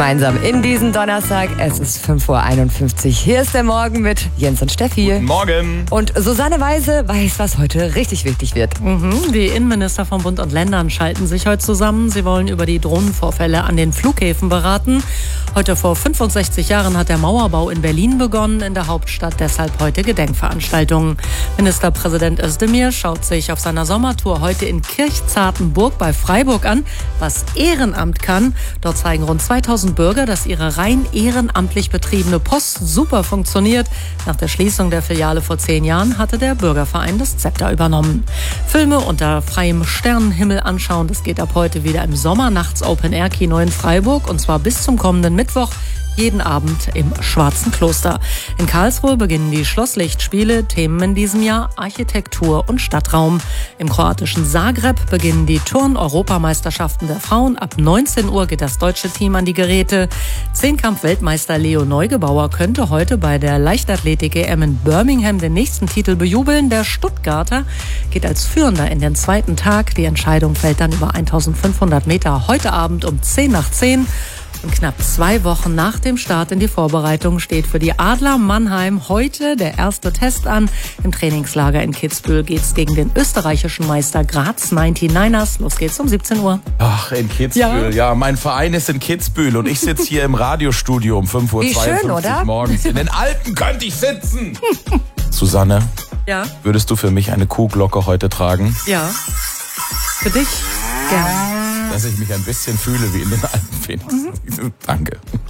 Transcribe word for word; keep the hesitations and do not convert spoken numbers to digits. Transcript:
Gemeinsam in diesen Donnerstag. Es ist fünf Uhr einundfünfzig. Hier ist der Morgen mit Jens und Steffi. Guten Morgen. Und Susanne Weise weiß, was heute richtig wichtig wird. Mhm. Die Innenminister von Bund und Ländern schalten sich heute zusammen. Sie wollen über die Drohnenvorfälle an den Flughäfen beraten. Heute vor fünfundsechzig Jahren hat der Mauerbau in Berlin begonnen, in der Hauptstadt deshalb heute Gedenkveranstaltungen. Ministerpräsident Özdemir schaut sich auf seiner Sommertour heute in Kirchzartenburg bei Freiburg an, was Ehrenamt kann. Dort zeigen rund zweitausend Bürger, dass ihre rein ehrenamtlich betriebene Post super funktioniert. Nach der Schließung der Filiale vor zehn Jahren hatte der Bürgerverein das Zepter übernommen. Filme unter freiem Sternenhimmel anschauen, das geht ab heute wieder im Sommernachts-Open-Air-Kino in Freiburg und zwar bis zum kommenden Mittwoch. Jeden Abend im Schwarzen Kloster. In Karlsruhe beginnen die Schlosslichtspiele. Themen in diesem Jahr Architektur und Stadtraum. Im kroatischen Zagreb beginnen die Turn-Europameisterschaften der Frauen. Ab neunzehn Uhr geht das deutsche Team an die Geräte. Zehnkampf-Weltmeister Leo Neugebauer könnte heute bei der Leichtathletik-E M in Birmingham den nächsten Titel bejubeln. Der Stuttgarter geht als Führender in den zweiten Tag. Die Entscheidung fällt dann über eintausendfünfhundert Meter heute Abend um zehn nach zehn. Und knapp zwei Wochen nach dem Start in die Vorbereitung steht für die Adler Mannheim heute der erste Test an. Im Trainingslager in Kitzbühel geht's gegen den österreichischen Meister Graz neunundneunzigers. Los geht's um siebzehn Uhr. Ach, in Kitzbühel. Ja, ja, mein Verein ist in Kitzbühel und ich sitze hier im Radiostudio um fünf Uhr zweiundfünfzig morgens. In den Alpen könnte ich sitzen. Susanne, Ja? würdest du für mich eine Kuhglocke heute tragen? Ja. Für dich? Gerne. Dass ich mich ein bisschen fühle wie in den Alpen. Mhm. Danke.